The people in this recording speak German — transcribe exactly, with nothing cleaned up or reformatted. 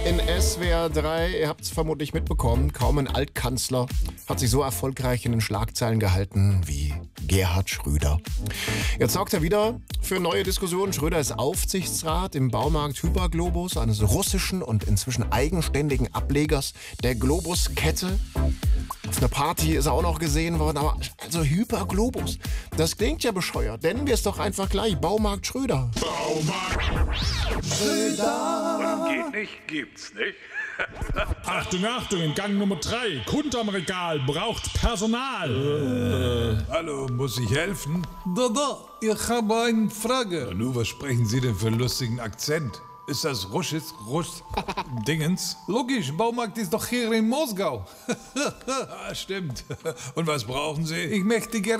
In S W R drei, ihr habt es vermutlich mitbekommen, kaum ein Altkanzler hat sich so erfolgreich in den Schlagzeilen gehalten wie Gerhard Schröder. Jetzt sorgt er wieder für neue Diskussionen. Schröder ist Aufsichtsrat im Baumarkt Hyperglobus, eines russischen und inzwischen eigenständigen Ablegers der Globus-Kette. Auf einer Party ist er auch noch gesehen worden, aber also Hyperglobus, das klingt ja bescheuert. Nennen wir es doch einfach gleich Baumarkt Schröder. Baumarkt Schröder. Geht nicht, gibt's nicht. Achtung, Achtung, in Gang Nummer drei. Kunde am Regal braucht Personal. Äh, hallo, muss ich helfen? Da, da, ich habe eine Frage. Nu, was sprechen Sie denn für einen lustigen Akzent? Ist das Russisch, Russ, Dingens? Logisch, Baumarkt ist doch hier in Moskau. Ah, stimmt. Und was brauchen Sie? Ich möchte gerne